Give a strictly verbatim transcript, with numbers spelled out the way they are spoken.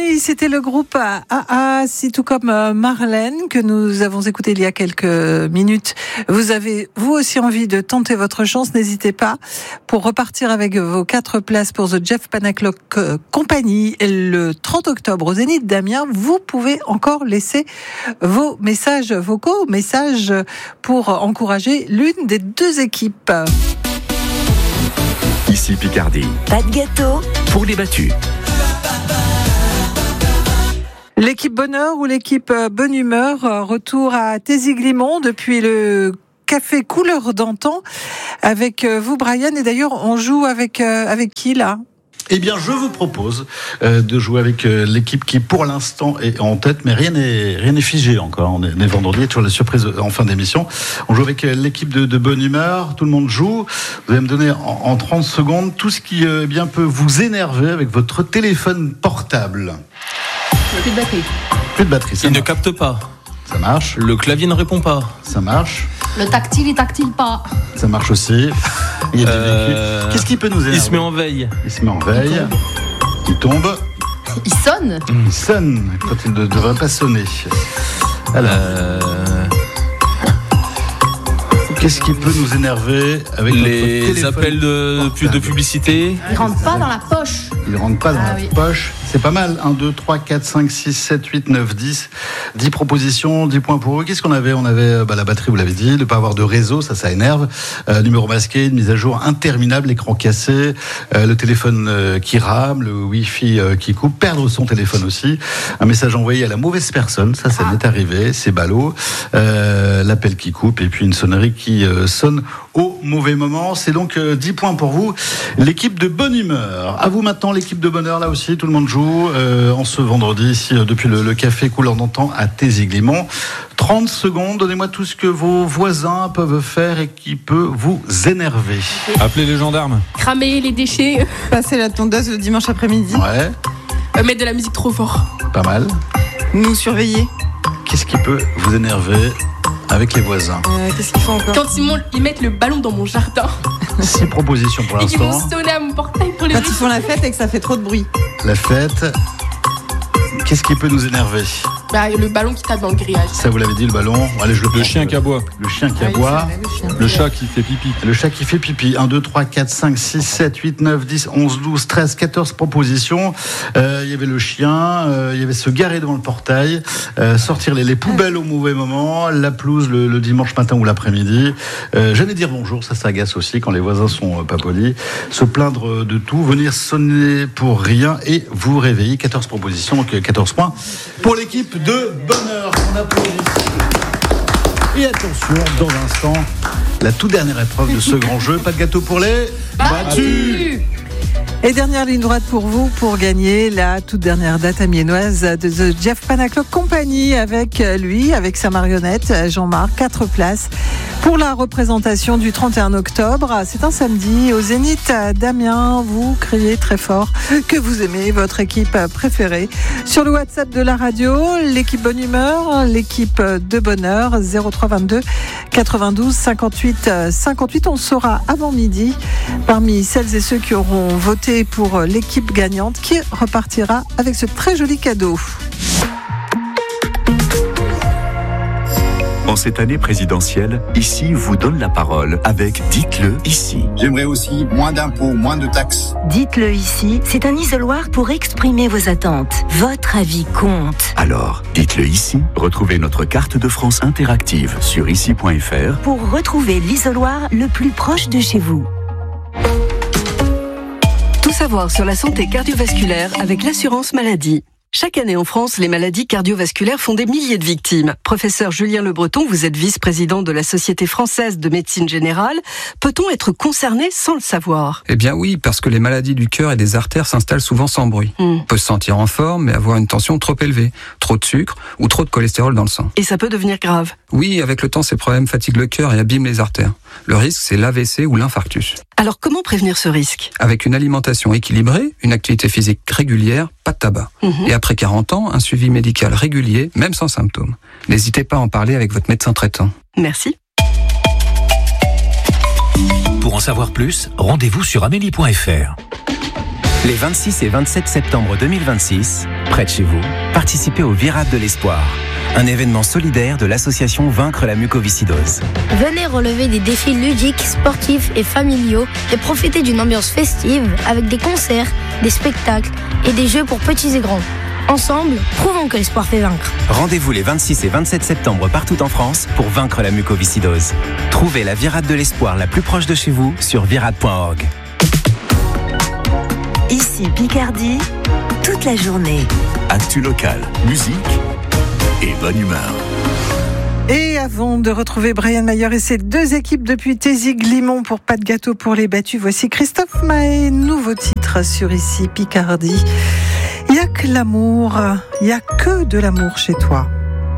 Oui, c'était le groupe A A, si tout comme Marlène, que nous avons écouté il y a quelques minutes. Vous avez, vous aussi, envie de tenter votre chance, n'hésitez pas. Pour repartir avec vos quatre places pour The Jeff Panaclock Company, le trente octobre au Zénith d'Amiens, vous pouvez encore laisser vos messages vocaux, messages pour encourager l'une des deux équipes. Ici Picardie. Pas de gâteau Pour les battus. L'équipe Bonheur ou l'équipe Bonne Humeur, retour à Téziglimont depuis le café Couleur d'antan avec vous, Brian. Et d'ailleurs, on joue avec, avec qui là ? Eh bien, je vous propose euh, de jouer avec euh, l'équipe qui, pour l'instant, est en tête, mais rien n'est rien n'est figé encore. On est, on est vendredi, toujours la surprise en fin d'émission. On joue avec euh, l'équipe de, de Bonne Humeur. Tout le monde joue. Vous allez me donner en, en trente secondes tout ce qui euh, eh bien peut vous énerver avec votre téléphone portable. Plus de batterie. Plus de batterie. Ça Il marche. ne capte pas. Ça marche. Le clavier ne répond pas. Ça marche. Le tactile, il tactile pas. Ça marche aussi. Il y a du Euh, véhicule. Qu'est-ce qui peut nous énerver ? Il se met en veille. Il se met en veille. Il tombe. Il sonne. Il sonne quand il ne devrait pas sonner. Alors, Euh, qu'est-ce qui peut nous énerver avec notre les téléphone appels de, portable de publicité. Il rentre pas dans la poche. Il ne rentre pas dans Ah la oui. poche. C'est pas mal. un, deux, trois, quatre, cinq, six, sept, huit, neuf, dix. dix propositions, dix points pour eux. Qu'est-ce qu'on avait ? On avait bah, la batterie, vous l'avez dit, ne pas avoir de réseau, ça, ça énerve. Euh, numéro masqué, une mise à jour interminable, l'écran cassé, euh, le téléphone euh, qui rame, le Wi-Fi euh, qui coupe, perdre son téléphone aussi. Un message envoyé à la mauvaise personne, ça, ça m'est arrivé, c'est ballot. Euh, l'appel qui coupe et puis une sonnerie qui euh, sonne au mauvais moment. C'est donc euh, dix points pour vous. L'équipe de Bonne Humeur. À vous maintenant, l'équipe de Bonheur, là aussi, tout le monde joue. Euh, en ce vendredi, ici, euh, depuis le, le café Couleur d'antan à Téziglimont. trente secondes, donnez-moi tout ce que vos voisins peuvent faire et qui peut vous énerver. Appelez les gendarmes. Cramer les déchets, Passer la tondeuse le dimanche après-midi. Ouais, euh, mettre de la musique trop fort. pas mal. Nous surveiller. Qu'est-ce qui peut vous énerver avec les voisins ? Euh, qu'est-ce qu'ils font encore? Quand ils, montent, ils mettent le ballon dans mon jardin Six propositions pour et qu'ils vont l'instant. sonner à mon portail pour les Quand ils font la fête et que ça fait trop de bruit. La fête. Qu'est-ce qui peut nous énerver ? bah, le ballon qui tape dans le grillage. Ça, vous l'avez dit, le ballon. Allez, je le Le prends. chien qui aboie. Le chien qui Ah oui, aboie. c'est vrai, le chien. Le chat qui fait pipi. Le chat qui fait pipi. un, deux, trois, quatre, cinq, six, sept, huit, neuf, dix, onze, douze, treize, quatorze propositions. Euh, Il y avait le chien, euh, il y avait se garer devant le portail, euh, sortir les, les poubelles au mauvais moment, la pelouse le, le dimanche matin ou l'après-midi. Euh, Jamais dire bonjour, ça s'agace aussi quand les voisins sont euh, pas polis. Se plaindre de tout, venir sonner pour rien et vous réveiller. quatorze propositions, donc euh, quatorze points pour l'équipe de Bonheur. On applaudit. Et attention, dans un instant, la toute dernière épreuve de ce grand jeu. Pas de gâteau pour les battus. Et dernière ligne droite pour vous pour gagner la toute dernière date amiénoise de The Jeff Panaclock Company avec lui, avec sa marionnette Jean-Marc, quatre places pour la représentation du trente et un octobre. C'est un samedi au Zénith d'Amiens. Vous criez très fort que vous aimez votre équipe préférée. Sur le WhatsApp de la radio, l'équipe Bonne Humeur, l'équipe de Bonheur, zéro trois vingt-deux quatre-vingt-douze cinquante-huit cinquante-huit. On saura avant midi parmi celles et ceux qui auront voté pour l'équipe gagnante qui repartira avec ce très joli cadeau. En cette année présidentielle, Ici vous donne la parole avec Dites-le ici. J'aimerais aussi moins d'impôts, moins de taxes. Dites-le ici, c'est un isoloir pour exprimer vos attentes. Votre avis compte. Alors, dites-le ici. Retrouvez notre carte de France interactive sur ici point f r. Pour retrouver l'isoloir le plus proche de chez vous. Tout savoir sur la santé cardiovasculaire avec l'assurance maladie. Chaque année en France, les maladies cardiovasculaires font des milliers de victimes. Professeur Julien Le Breton, vous êtes vice-président de la Société française de médecine générale. Peut-on être concerné sans le savoir ? Eh bien oui, parce que les maladies du cœur et des artères s'installent souvent sans bruit. Mm. On peut se sentir en forme, mais avoir une tension trop élevée, trop de sucre ou trop de cholestérol dans le sang. Et ça peut devenir grave. Oui, avec le temps, ces problèmes fatiguent le cœur et abîment les artères. Le risque, c'est l'A V C ou l'infarctus. Alors comment prévenir ce risque ? Avec une alimentation équilibrée, une activité physique régulière, pas de tabac. Mm-hmm. Et après quarante ans, un suivi médical régulier, même sans symptômes. N'hésitez pas à en parler avec votre médecin traitant. Merci. Pour en savoir plus, rendez-vous sur amélie point f r. Les vingt-six et vingt-sept septembre deux mille vingt-six, Près de chez vous, participez au Virade de l'Espoir, un événement solidaire de l'association Vaincre la mucoviscidose. Venez relever des défis ludiques, sportifs et familiaux et profiter d'une ambiance festive avec des concerts, des spectacles et des jeux pour petits et grands. Ensemble, prouvons que l'espoir fait vaincre. Rendez-vous les vingt-six et vingt-sept septembre partout en France pour vaincre la mucoviscidose. Trouvez la Virade de l'Espoir la plus proche de chez vous sur virade point org. Ici Picardie, toute la journée. Actu locale, musique et bonne humeur. Et avant de retrouver Brian Mayer et ses deux équipes depuis Tézig-Limon pour Pas de gâteau pour les battus, voici Christophe Maé, nouveau titre sur Ici Picardie. Il n'y a que l'amour, il n'y a que de l'amour chez toi.